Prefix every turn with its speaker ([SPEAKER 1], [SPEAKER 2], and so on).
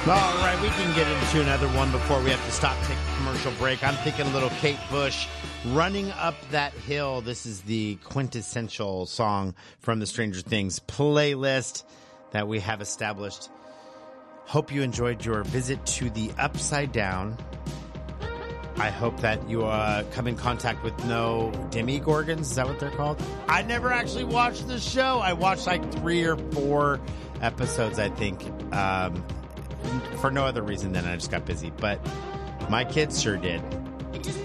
[SPEAKER 1] All right, we can get into another one before we have to stop, take a commercial break. I'm thinking a little Kate Bush, Running Up That Hill. This is the quintessential song from the Stranger Things playlist that we have established. Hope you enjoyed your visit to the Upside Down. I hope that you come in contact with no demigorgons. Is that what they're called? I never actually watched the show. I watched like 3 or 4 episodes, I think, for no other reason than I just got busy. But my kids sure did.